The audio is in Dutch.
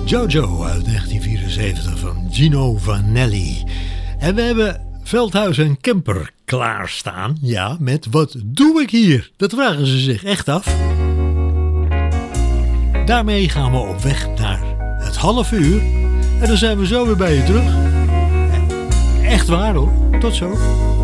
Jojo uit 1974 van Gino Vanelli. En we hebben Veldhuis en Kemper klaarstaan. Ja, met Wat doe ik hier? Dat vragen ze zich echt af. Daarmee gaan we op weg naar het half uur. En dan zijn we zo weer bij je terug. Echt waar hoor. Tot zo.